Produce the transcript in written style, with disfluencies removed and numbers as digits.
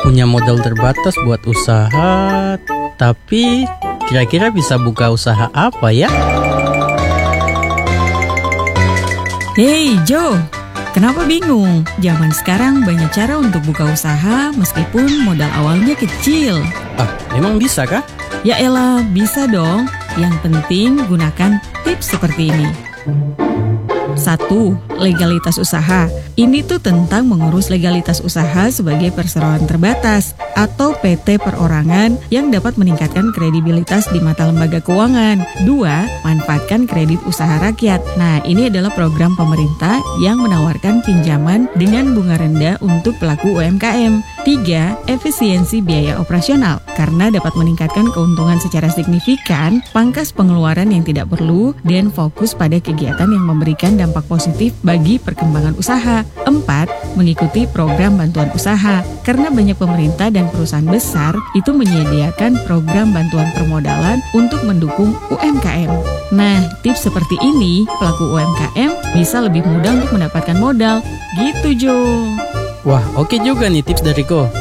punya modal terbatas buat usaha, tapi kira-kira bisa buka usaha apa ya? Hey Joe, kenapa bingung? Zaman sekarang banyak cara untuk buka usaha meskipun modal awalnya kecil. Memang bisa kah? Ya elah, bisa dong. Yang penting gunakan tips seperti ini. 1. Legalitas usaha. Ini tuh tentang mengurus legalitas usaha sebagai perseroan terbatas atau PT perorangan yang dapat meningkatkan kredibilitas di mata lembaga keuangan. 2. Manfaatkan kredit usaha rakyat. Nah, ini adalah program pemerintah yang menawarkan pinjaman dengan bunga rendah untuk pelaku UMKM. 3. Efisiensi biaya operasional. Karena dapat meningkatkan keuntungan secara signifikan, pangkas pengeluaran yang tidak perlu, dan fokus pada kegiatan yang memberikan dampak positif bagi perkembangan usaha. 4. Mengikuti program bantuan usaha. Karena banyak pemerintah dan perusahaan besar itu menyediakan program bantuan permodalan untuk mendukung UMKM. Nah, tips seperti ini, pelaku UMKM bisa lebih mudah untuk mendapatkan modal. Gitu, Jo. Wah, oke juga nih tips dari Ko.